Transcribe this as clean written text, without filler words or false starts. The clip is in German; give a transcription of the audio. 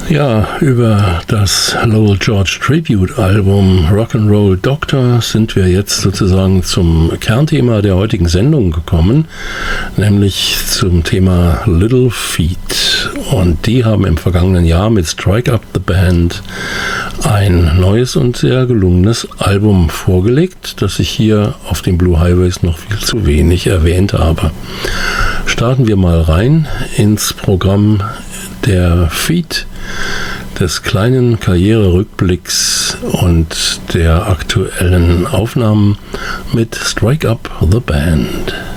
Ja, über das Lowell George Tribute Album Rock'n'Roll Doctor sind wir jetzt sozusagen zum Kernthema der heutigen Sendung gekommen, nämlich zum Thema Little Feat. Und die haben im vergangenen Jahr mit Strike Up the Band ein neues und sehr gelungenes Album vorgelegt, das ich hier auf den Blue Highways noch viel zu wenig erwähnt habe. Starten wir mal rein ins Programm der Feat, des kleinen Karriererückblicks und der aktuellen Aufnahmen mit Strike Up the Band.